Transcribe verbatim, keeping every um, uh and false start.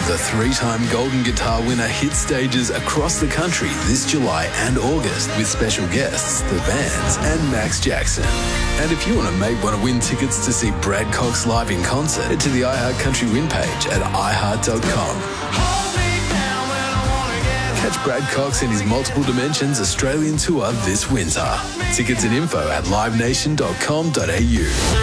The three-time Golden Guitar winner hit stages across the country this July and August with special guests, The Vans and Max Jackson. And if you want to make want to win tickets to see Brad Cox live in concert, head to the iHeart Country Win page at i heart dot com. Catch Brad Cox in his Multiple Dimensions Australian tour this winter. Tickets and info at live nation dot com dot a u.